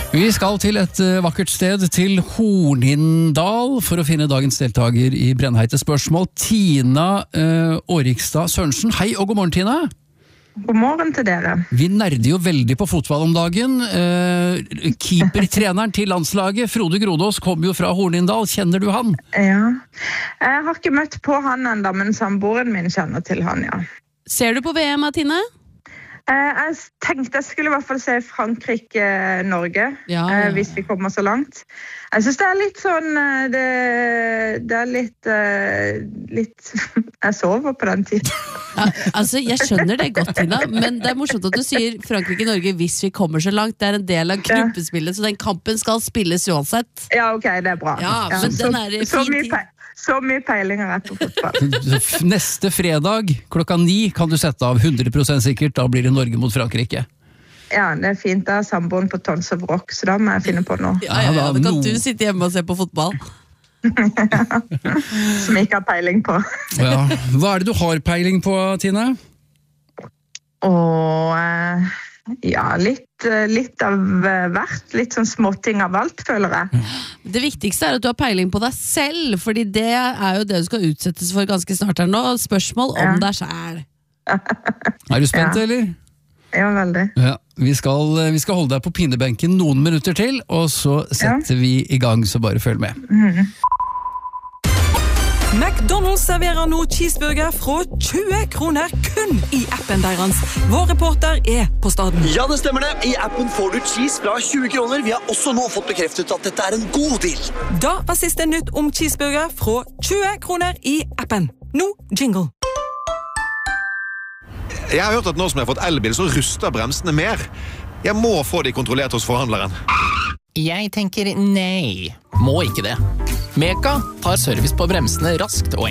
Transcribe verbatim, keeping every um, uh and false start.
Vi skal til et uh, vakkert sted, til Hornindal, for å finne dagens deltaker i Brennheite spørsmål. Tina uh, Årikstad Sørensen. Hei og god morgen, Tina. God morgen til dere. Vi nerder jo veldig på fotball om dagen. Uh, Keepertreneren til landslaget, Frode Grodås, kom jo fra Hornindal. Kjenner du han? Ja. Jeg har ikke møtt på han enda, men samboeren min kjenner til han, ja. Ser du på V M, Tine? Jeg tenkte jeg skulle i hvert fall se Frankrike-Norge, Ja, ja, ja. hvis vi kommer så langt. Jeg synes det er litt sånn, det, det er litt, litt, jeg sover på den tiden. Ja, altså, jeg skjønner det godt, Tina, men det er morsomt at du sier Frankrike-Norge hvis vi kommer så langt. Det er en del av gruppespillet, så den kampen skal spilles uansett. Ja, ok, det er bra. Ja, men så, den er så, fin mye tid. pe- så mye peilinger er på fotball. Neste fredag klokka ni kan du sette av hundre prosent sikkert, da blir det Norge mot Frankrike. Ja, det er fint. Da er samboeren på Tons of Rock, så da må jeg finne på noe. Ja, ja, ja, da kan du sitte hjemme og se på fotball. Som jeg ikke har peiling på. Ja. Hva er det du har peiling på, Tina? Og eh, ja, litt, eh, litt av eh, hvert, litt sånn småting av alt, føler jeg. Det viktigste er at du har peiling på deg selv, fordi det er jo det du skal utsettes for ganske snart her nå. Spørsmål om Ja. deg selv. Er du spent, Ja. eller? Ja, veldig. Ja, vi skal, vi skal holde deg på pinebenken noen minutter til, og så setter vi i gang, så bare følg med. McDonald's serverer nå cheeseburger fra tjue kroner kun i appen deres. Vår reporter er på staden. Ja, det stemmer det. I appen får du cheese fra tjue kroner. Vi har også nå fått bekreftet at dette er en god deal. Da var siste nytt om cheeseburger fra tjue kroner i appen. Nå jingle. Jeg har hørt at nå som jeg har fått elbil, så ruster bremsene mer. Jeg må få de kontrollert hos forhandleren. Jeg tenker nei. Må ikke det. Meka tar service på bremsene raskt og